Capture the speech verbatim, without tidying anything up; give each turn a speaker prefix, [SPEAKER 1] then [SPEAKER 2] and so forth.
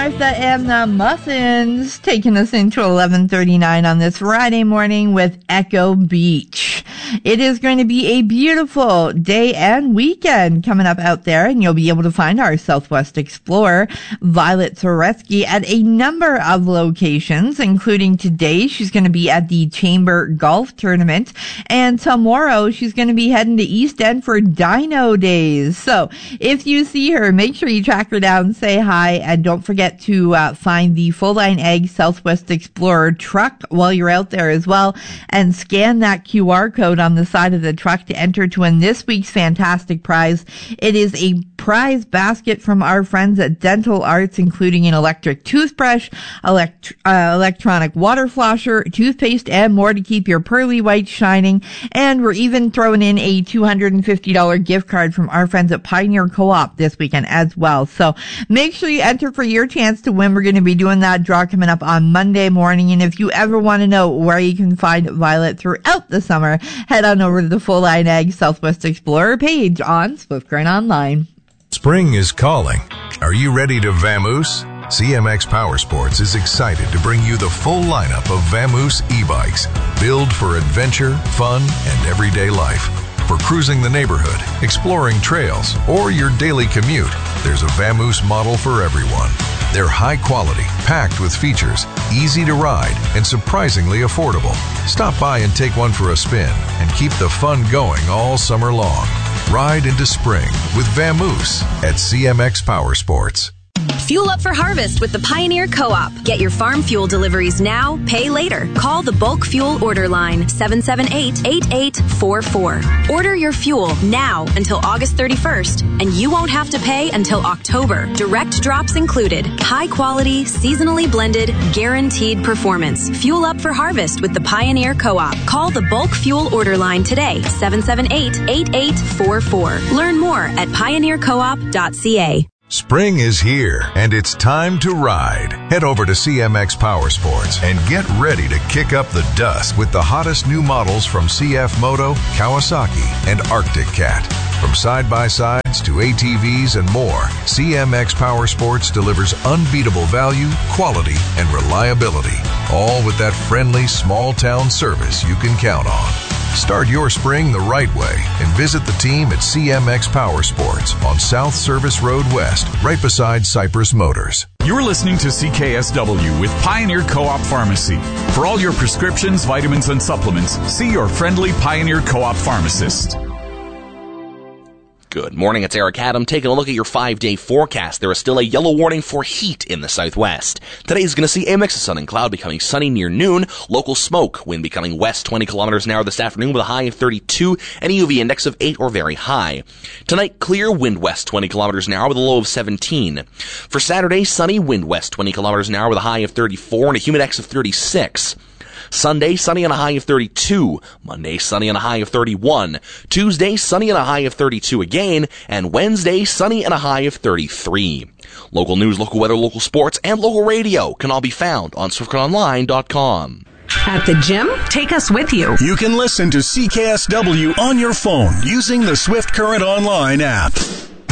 [SPEAKER 1] Martha and the Muffins, taking us into eleven thirty-nine on this Friday morning with Echo Beach. It is going to be a beautiful day and weekend coming up out there, and you'll be able to find our Southwest Explorer, Violet Soreski, at a number of locations, including today she's going to be at the Chamber Golf Tournament, and tomorrow she's going to be heading to East End for Dino Days. So if you see her, make sure you track her down, say hi, and don't forget to uh, find the Full Line Egg Southwest Explorer truck while you're out there as well, and scan that Q R code on the side of the truck to enter to win this week's fantastic prize. It is a prize basket from our friends at Dental Arts, including an electric toothbrush, elect- uh, electronic water flosser, toothpaste, and more to keep your pearly white shining. And we're even throwing in a two hundred fifty dollars gift card from our friends at Pioneer Co-op this weekend as well. So make sure you enter for your chance to win. We're going to be doing that draw coming up on Monday morning. And if you ever want to know where you can find Violet throughout the summer, head on over to the Full Line Egg Southwest Explorer page on Swift Current Online.
[SPEAKER 2] Spring is calling. Are you ready to vamoose? C M X Power Sports is excited to bring you the full lineup of Vamoose e-bikes, built for adventure, fun, and everyday life. For cruising the neighborhood, exploring trails, or your daily commute, there's a Vamoose model for everyone. They're high quality, packed with features, easy to ride, and surprisingly affordable. Stop by and take one for a spin and keep the fun going all summer long. Ride into spring with Vamoose at C M X Power Sports.
[SPEAKER 3] Fuel up for harvest with the Pioneer Co-op. Get your farm fuel deliveries now, pay later. Call the bulk fuel order line seven seven eight, eight eight four four. Order your fuel now until August thirty-first, and you won't have to pay until October. Direct drops included. High quality, seasonally blended, guaranteed performance. Fuel up for harvest with the Pioneer Co-op. Call the bulk fuel order line today, seven seven eight, eight eight four four. Learn more at pioneer co op dot c a.
[SPEAKER 2] Spring is here, and it's time to ride. Head over to C M X Power Sports and get ready to kick up the dust with the hottest new models from C F Moto, Kawasaki, and Arctic Cat. From side-by-sides to A T Vs and more, C M X Power Sports delivers unbeatable value, quality, and reliability, all with that friendly, small-town service you can count on. Start your spring the right way and visit the team at C M X Power Sports on South Service Road West, right beside Cypress Motors.
[SPEAKER 4] You're listening to C K S W with Pioneer Co-op Pharmacy. For all your prescriptions, vitamins, and supplements, see your friendly Pioneer Co-op pharmacist.
[SPEAKER 5] Good morning, it's Eric Adam taking a look at your five-day forecast. There is still a yellow warning for heat in the southwest. Today is going to see a mix of sun and cloud becoming sunny near noon, local smoke, wind becoming west twenty kilometers an hour this afternoon with a high of thirty-two and a U V index of eight or very high. Tonight, clear, wind west twenty kilometers an hour with a low of seventeen. For Saturday, sunny, wind west twenty kilometers an hour with a high of thirty-four and a humidex of thirty-six. Sunday, sunny and a high of thirty-two. Monday, sunny and a high of thirty-one. Tuesday, sunny and a high of thirty-two again. And Wednesday, sunny and a high of thirty-three. Local news, local weather, local sports, and local radio can all be found on swift current online dot com.
[SPEAKER 6] At the gym? Take us with you.
[SPEAKER 7] You can listen to C K S W on your phone using the Swift Current Online app.